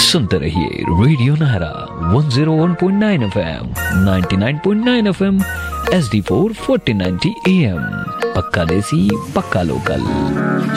सुनते रहिए radio Nahra 101.9 FM, 99.9 FM, SD4 1490 AM। पक्का देसी, पक्का लोकल।